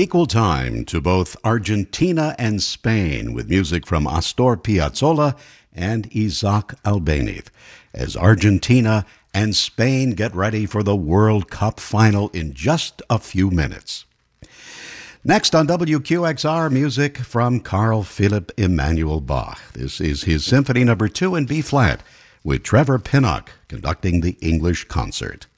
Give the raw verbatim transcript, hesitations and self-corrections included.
Equal time to both Argentina and Spain with music from Astor Piazzolla and Isaac Albéniz as Argentina and Spain get ready for the World Cup final in just a few minutes. Next on W Q X R, music from Carl Philipp Emanuel Bach. This is his Symphony Number two in B-flat with Trevor Pinnock conducting the English concert.